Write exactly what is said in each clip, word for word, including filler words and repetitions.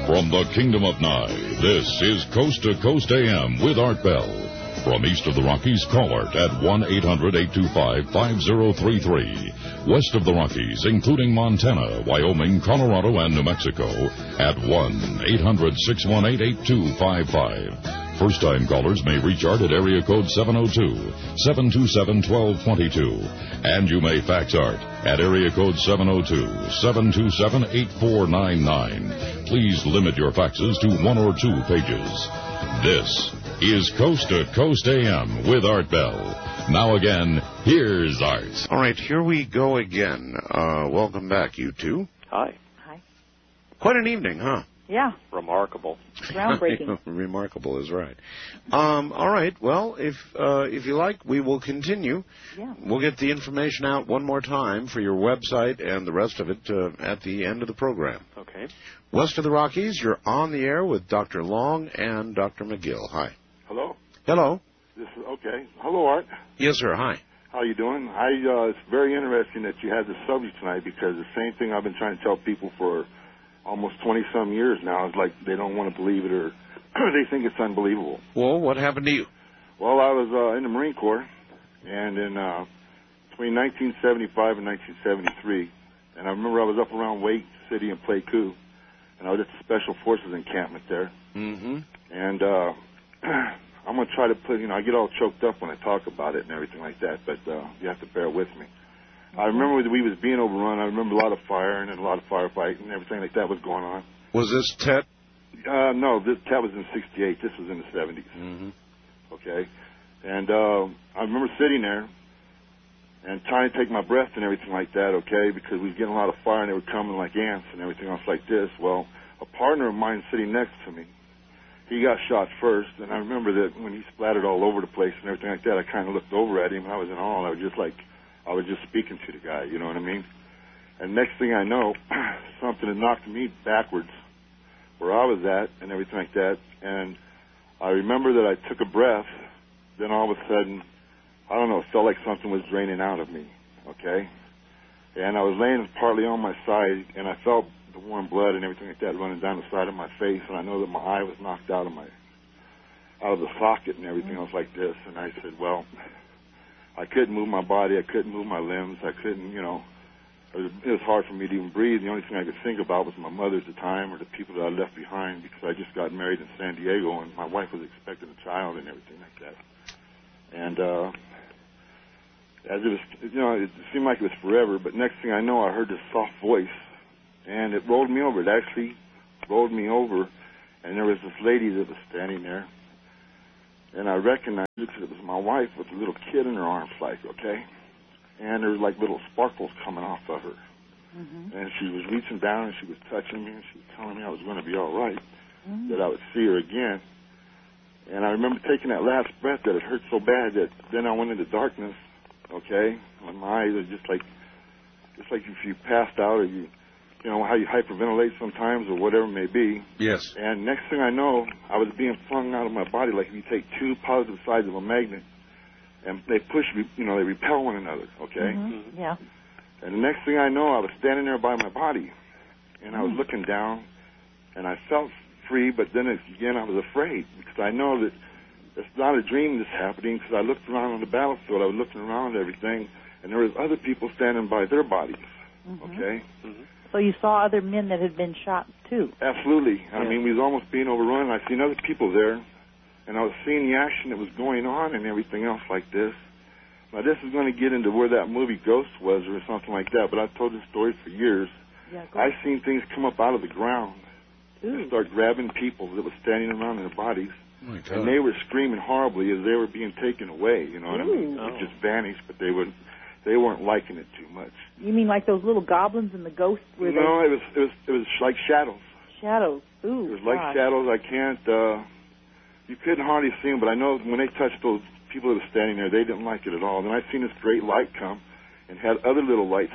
From the Kingdom of Nye, this is Coast to Coast A M with Art Bell. From east of the Rockies, call Art at one eight hundred eight two five five zero three three. West of the Rockies, including Montana, Wyoming, Colorado, and New Mexico, at one eight hundred six one eight eight two five five. First-time callers may reach Art at area code seven oh two, seven two seven, one two two two. And you may fax Art at area code seven oh two, seven two seven, eight four nine nine. Please limit your faxes to one or two pages. This is Coast to Coast A M with Art Bell. Now again, here's Art. All right, here we go again. Uh, welcome back, you two. Hi. Hi. Quite an evening, huh? Yeah. Remarkable. Groundbreaking. Remarkable is right. Um, all right, well, if uh, if you like, we will continue. Yeah. We'll get the information out one more time for your website and the rest of it uh, at the end of the program. Okay. West of the Rockies, you're on the air with Doctor Long and Doctor McGill. Hi. Hello. Hello. This is okay. Hello, Art. Yes, sir. Hi. How you doing? I uh, it's very interesting that you had this subject tonight because the same thing I've been trying to tell people for almost twenty some years now is like they don't want to believe it or they think it's unbelievable. Well, what happened to you? Well, I was uh, in the Marine Corps, and in uh, between nineteen seventy-five and nineteen seventy-three, and I remember I was up around Wake City and Playcool, and I was at the Special Forces encampment there. Mm-hmm. And uh, I'm going to try to put, you know, I get all choked up when I talk about it and everything like that, but uh, you have to bear with me. I remember that we was being overrun. I remember a lot of fire and a lot of firefighting and everything like that was going on. Was this Tet? Uh, no, this, that was in sixty-eight. This was in the seventies. Mm-hmm. Okay. And uh, I remember sitting there and trying to take my breath and everything like that, okay, because we was getting a lot of fire and they were coming like ants and everything else like this. Well, a partner of mine sitting next to me, he got shot first, and I remember that when he splattered all over the place and everything like that, I kind of looked over at him, and I was in awe, and I was just like, I was just speaking to the guy, you know what I mean? And next thing I know, something had knocked me backwards where I was at and everything like that, and I remember that I took a breath, then all of a sudden, I don't know, it felt like something was draining out of me, okay? And I was laying partly on my side, and I felt the warm blood and everything like that running down the side of my face, and I know that my eye was knocked out of my, out of the socket and everything else like this, and I said, well, I couldn't move my body, I couldn't move my limbs, I couldn't, you know, it was, it was hard for me to even breathe. The only thing I could think about was my mother at the time or the people that I left behind because I just got married in San Diego, and my wife was expecting a child and everything like that. And uh, as it was, you know, it seemed like it was forever, but next thing I know, I heard this soft voice, and it rolled me over. It actually rolled me over, and there was this lady that was standing there, and I recognized it because it was my wife with a little kid in her arms, like, okay? And there was like little sparkles coming off of her. Mm-hmm. And she was reaching down, and she was touching me, and she was telling me I was going to be all right, mm-hmm. that I would see her again. And I remember taking that last breath that it hurt so bad that then I went into darkness, okay? When my eyes are just like, just like if you passed out or you, you know, how you hyperventilate sometimes or whatever it may be. Yes. And next thing I know, I was being flung out of my body like if you take two positive sides of a magnet and they push, you know, they repel one another, okay? Mm-hmm. Yeah. And the next thing I know, I was standing there by my body, and I was mm. looking down, and I felt free, but then again I was afraid because I know that it's not a dream that's happening because I looked around on the battlefield. I was looking around at everything, and there was other people standing by their bodies, mm-hmm. okay? Mm-hmm. So you saw other men that had been shot, too? Absolutely. Yeah. I mean, we was almost being overrun. I seen other people there, and I was seeing the action that was going on and everything else like this. Now, this is going to get into where that movie Ghost was or something like that, but I've told this story for years. Yeah, I've seen things come up out of the ground Ooh. and start grabbing people that were standing around their bodies, oh my God. and they were screaming horribly as they were being taken away, you know what Ooh. I mean? Oh. It just vanished, but they were they weren't liking it too much. You mean like those little goblins and the ghosts? Were no, they... it was it was it was like shadows. Shadows. Ooh. It was like gosh. shadows. I can't. Uh, you couldn't hardly see them, but I know when they touched those people that were standing there, they didn't like it at all. Then I seen this great light come, and had other little lights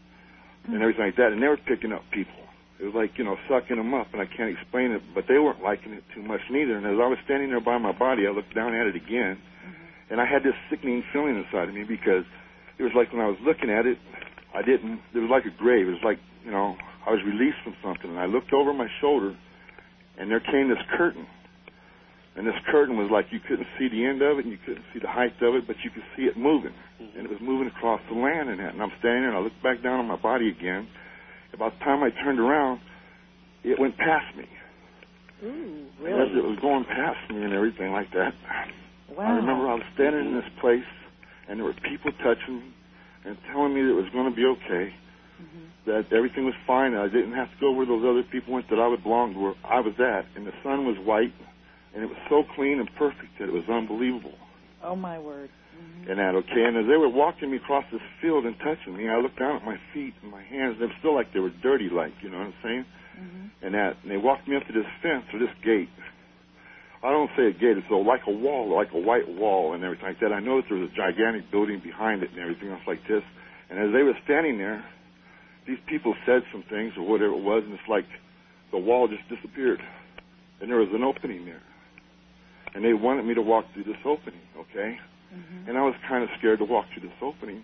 and everything like that, and they were picking up people. It was like, you know, sucking them up, and I can't explain it, but they weren't liking it too much neither. And as I was standing there by my body, I looked down at it again, mm-hmm. and I had this sickening feeling inside of me because it was like when I was looking at it, I didn't, it was like a grave. It was like, you know, I was released from something, and I looked over my shoulder, and there came this curtain. And this curtain was like you couldn't see the end of it and you couldn't see the height of it, but you could see it moving. Mm-hmm. And it was moving across the land and that. And I'm standing there and I looked back down on my body again. About the time I turned around, it went past me. Ooh, And really? as it was going past me and everything like that, Wow. I remember I was standing in this place and there were people touching me and telling me that it was going to be okay, mm-hmm. that everything was fine, and I didn't have to go where those other people went, that I would belong to where I was at. And the sun was white, and it was so clean and perfect that it was unbelievable. Oh, my word. Mm-hmm. And that, okay, and as they were walking me across this field and touching me, I looked down at my feet and my hands, and they were still like they were dirty, like, you know what I'm saying? Mm-hmm. And that, and they walked me up to this fence or this gate. I don't say a gate, it's a, like a wall, like a white wall and everything like that. I noticed there was a gigantic building behind it and everything else like this. And as they were standing there, these people said some things or whatever it was, and it's like the wall just disappeared. And there was an opening there. And they wanted me to walk through this opening, okay? Mm-hmm. And I was kind of scared to walk through this opening.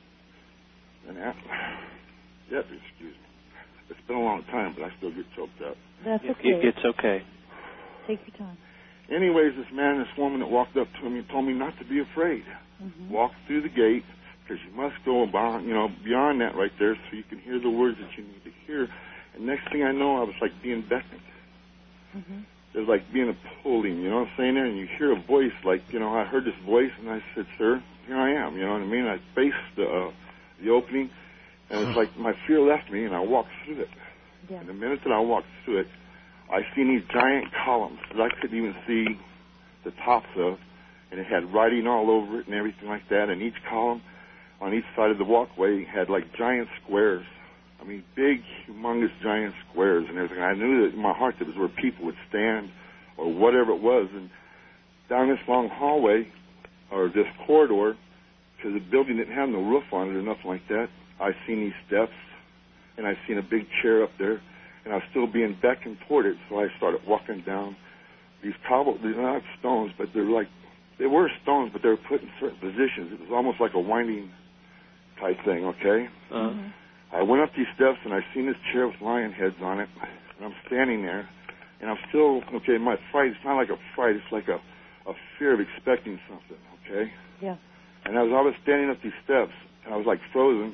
And that, yep, excuse me. It's been a long time, but I still get choked up. That's okay. It's okay. Take your time. Anyways, this man and this woman that walked up to me told me not to be afraid. Mm-hmm. Walk through the gate, because you must go beyond, you know, beyond that right there so you can hear the words that you need to hear. And next thing I know, I was like being beckoned. Mm-hmm. It was like being a pulling, you know what I'm saying there? And you hear a voice, like, you know, I heard this voice, and I said, sir, here I am, you know what I mean? I faced the, uh, the opening, and it's like my fear left me, and I walked through it. Yeah. And the minute that I walked through it, I seen these giant columns that I couldn't even see the tops of, and it had writing all over it and everything like that, and each column on each side of the walkway had like giant squares. I mean, big, humongous, giant squares and everything. I knew that in my heart that was where people would stand or whatever it was. And down this long hallway, or this corridor, because the building didn't have no roof on it or nothing like that, I seen these steps, and I seen a big chair up there, and I was still being beckoned toward it, so I started walking down these cobble, these are not stones, but they're like, they were stones, but they were put in certain positions. It was almost like a winding type thing, okay? Uh-huh. I went up these steps, and I seen this chair with lion heads on it, and I'm standing there, and I'm still, okay, my fright, it's not like a fright, it's like a, a fear of expecting something, okay? Yeah. And as I was standing up these steps, and I was like frozen,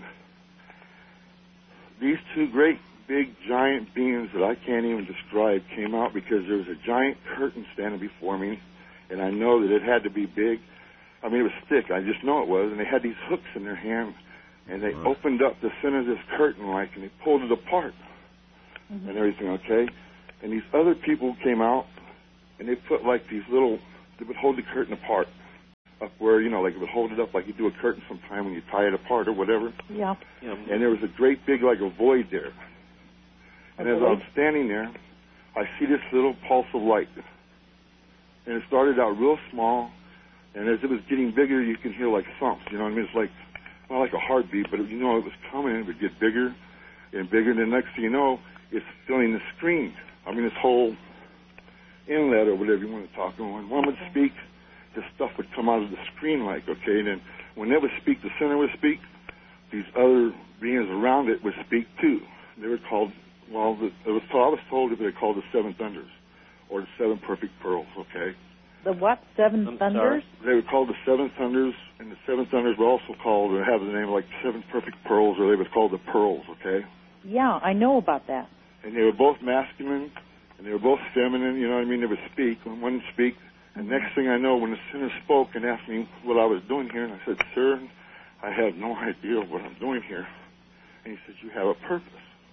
these two great big giant beings that I can't even describe came out because there was a giant curtain standing before me, and I know that it had to be big. I mean, it was thick. I just know it was. And they had these hooks in their hand, and they right. opened up the center of this curtain, like, and they pulled it apart mm-hmm. and everything, okay? And these other people came out, and they put, like, these little, they would hold the curtain apart up where, you know, like it would hold it up like you do a curtain sometime when you tie it apart or whatever. Yeah. yeah. And there was a great big, like, a void there. And as I was standing there, I see this little pulse of light. And it started out real small, and as it was getting bigger, you can hear like thumps, you know what I mean? It's like, not like a heartbeat, but it, you know, it was coming, it would get bigger and bigger, and the next thing you know, it's filling the screen. I mean, this whole inlet or whatever you want to talk about. When one would speak, this stuff would come out of the screen like, okay, and then when they would speak, the center would speak, these other beings around it would speak too. They were called, well, the, it was told, I was told that they were called the Seven Thunders, or the Seven Perfect Pearls, okay? The what? Seven I'm Thunders? Sorry. They were called the Seven Thunders, and the Seven Thunders were also called, or have the name like Seven Perfect Pearls, or they were called the Pearls, okay? Yeah, I know about that. And they were both masculine, and they were both feminine, you know what I mean? They would speak, when one would speak, and next thing I know, when the center spoke and asked me what I was doing here, and I said, sir, I have no idea what I'm doing here. And he said, you have a purpose.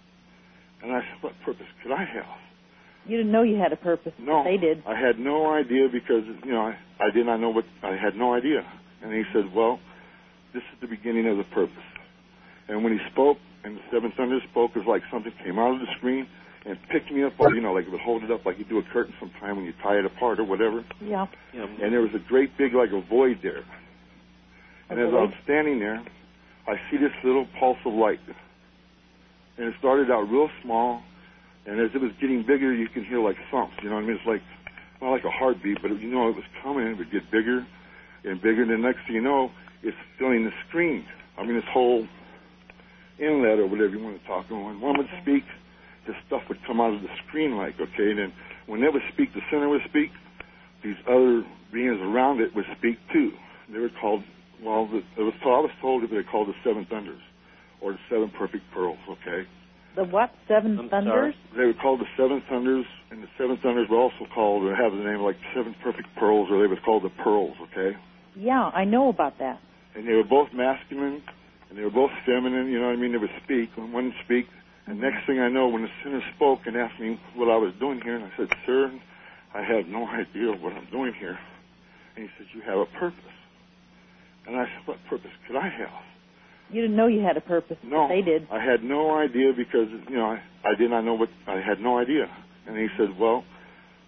And I said, what purpose could I have? You didn't know you had a purpose. No, they did. I had no idea because, you know, I, I did not know what, I had no idea. And he said, well, this is the beginning of the purpose. And when he spoke, and the Seven Thunders spoke, it was like something came out of the screen and picked me up, or, you know, like it would hold it up like you do a curtain sometime when you tie it apart or whatever. Yeah. yeah. And there was a great big, like a void there. And a as void? I was standing there, I see this little pulse of light. And it started out real small, and as it was getting bigger, you can hear like thumps, you know what I mean? It's like, not like a heartbeat, but it, you know, it was coming, it would get bigger and bigger, and the next thing you know, it's filling the screen. I mean, this whole inlet or whatever you want to talk about. When one would speak, this stuff would come out of the screen like, okay, and then when they would speak, the center would speak, these other beings around it would speak too. They were called, well, the, it was told, I was told that they were called the seven thunders, or the seven perfect pearls, okay? The what? Seven I'm thunders? sorry. They were called the seven thunders, and the seven thunders were also called, or have the name like seven perfect pearls, or they were called the pearls, okay? Yeah, I know about that. And they were both masculine, and they were both feminine, you know what I mean? They would speak, and one would speak. And next thing I know, when the center spoke and asked me what I was doing here, and I said, sir, I have no idea what I'm doing here. And he said, you have a purpose. And I said, what purpose could I have? You didn't know you had a purpose. No, But they did. I had no idea because, you know, I, I did not know what, I had no idea. And he said, well,